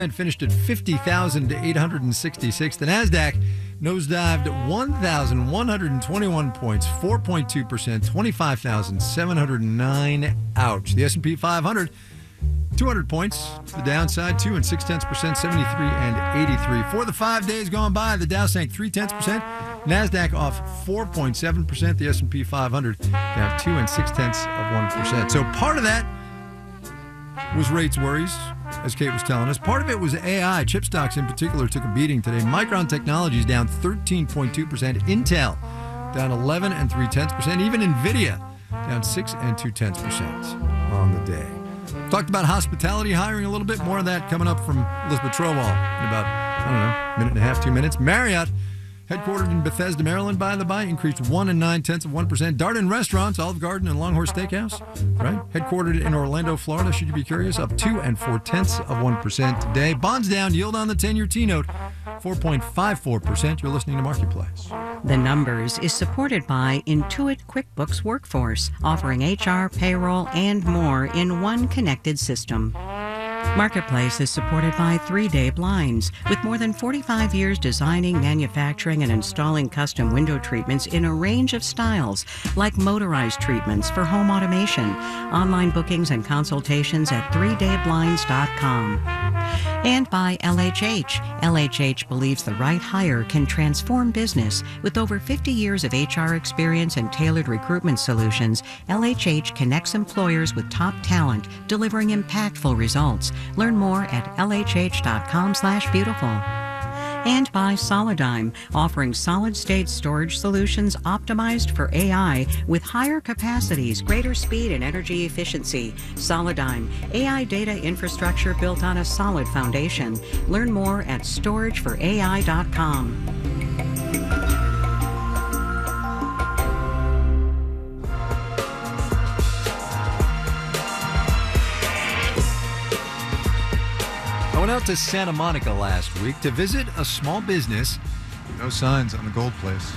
and finished at 50,866. The NASDAQ nosedived 1,121 points, 4.2%, 25,709. Ouch. The S&P 500, 200 points to the downside, 2 6/10%, 73 and 83. For the 5 days gone by, the Dow sank 0.3%, NASDAQ off 4.7%, the S&P 500 down 2 6/10%. So part of that was rates worries, as Kate was telling us. Part of it was AI. Chip stocks in particular took a beating today. Micron Technologies down 13.2%. Intel down 11 3/10%. Even NVIDIA down 6 2/10% on the day. Talked about hospitality hiring a little bit. More of that coming up from Elizabeth Trowell in about, minute and a half, 2 minutes. Marriott, headquartered in Bethesda, Maryland, by the by, increased 1 9/10%. Darden Restaurants, Olive Garden and Longhorn Steakhouse, right? Headquartered in Orlando, Florida, should you be curious, up 2 4/10% today. Bonds down, yield on the 10-year T-note, 4.54%. You're listening to Marketplace. The Numbers is supported by Intuit QuickBooks Workforce, offering HR, payroll, and more in one connected system. Marketplace is supported by 3 Day Blinds. With more than 45 years designing, manufacturing, and installing custom window treatments in a range of styles, like motorized treatments for home automation. Online bookings and consultations at 3dayblinds.com. And by LHH. LHH believes the right hire can transform business. With over 50 years of HR experience and tailored recruitment solutions, LHH connects employers with top talent, delivering impactful results. Learn more at lhh.com/beautiful. And by Solidigm, offering solid-state storage solutions optimized for AI with higher capacities, greater speed, and energy efficiency. Solidigm, AI data infrastructure built on a solid foundation. Learn more at storageforai.com. I went out to Santa Monica last week to visit a small business, no signs on the gold place,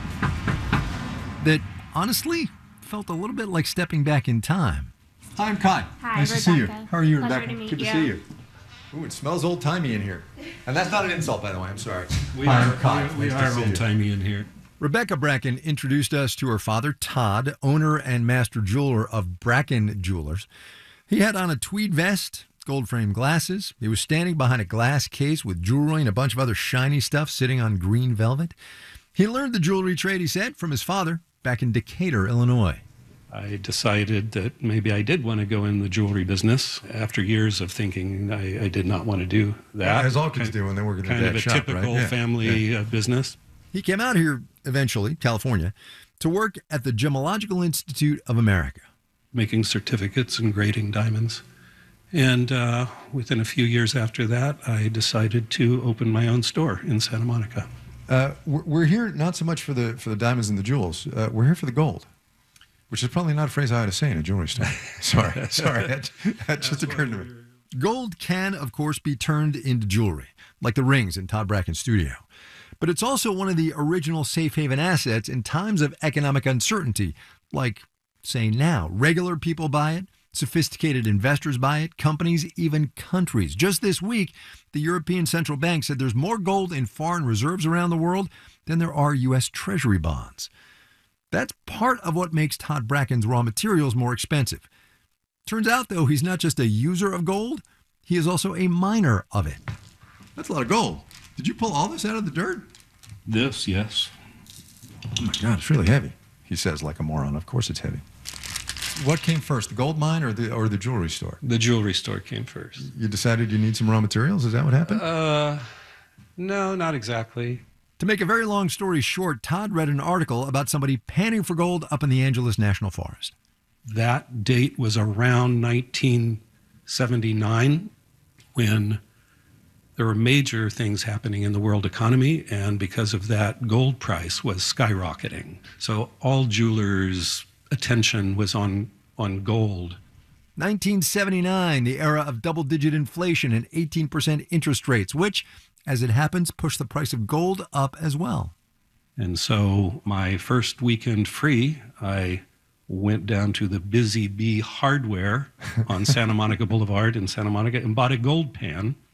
that honestly felt a little bit like stepping back in time. Hi, I'm Kai. Hi, nice Rebecca. to see you. How are you, Pleasure Rebecca? to meet Good to you. see you. Ooh, it smells old-timey in here. And that's not an insult, by the way. I'm sorry. We Hi, are, I'm Kai. we Nice to are see you. old-timey in here. Rebecca Bracken introduced us to her father, Todd, owner and master jeweler of Bracken Jewelers. He had on a tweed vest, gold-framed glasses. He was standing behind a glass case with jewelry and a bunch of other shiny stuff sitting on green velvet. He learned the jewelry trade, he said, from his father back in Decatur, Illinois. I decided that maybe I did want to go in the jewelry business after years of thinking I did not want to do that. As all kids do when they work in kind their of a dad's shop, typical right? Yeah. family business. He came out here eventually, California, to work at the Gemological Institute of America. Making certificates and grading diamonds. And within a few years after that, I decided to open my own store in Santa Monica. We're here not so much for the diamonds and the jewels. We're here for the gold, which is probably not a phrase I ought to say in a jewelry store. Sorry. That just occurred to me. Gold can, of course, be turned into jewelry, like the rings in Todd Bracken's studio. But it's also one of the original safe haven assets in times of economic uncertainty, like, say, now. Regular people buy it. Sophisticated investors buy it, companies, even countries. Just this week, the European Central Bank said there's more gold in foreign reserves around the world than there are U.S. Treasury bonds. That's part of what makes Todd Bracken's raw materials more expensive. Turns out, though, he's not just a user of gold, he is also a miner of it. That's a lot of gold. Did you pull all this out of the dirt? This, yes. Oh, my God, it's really heavy, he says like a moron. Of course it's heavy. What came first, the gold mine or the jewelry store? The jewelry store came first. You decided you need some raw materials? Is that what happened? No, not exactly. To make a very long story short, Todd read an article about somebody panning for gold up in the Angeles National Forest. That date was around 1979 when there were major things happening in the world economy, and because of that, gold price was skyrocketing. So all jewelers' attention was on gold. 1979, the era of double-digit inflation and 18% interest rates, which, as it happens, pushed the price of gold up as well. And so my first weekend free, I went down to the Busy Bee Hardware on Santa Monica Boulevard in Santa Monica and bought a gold pan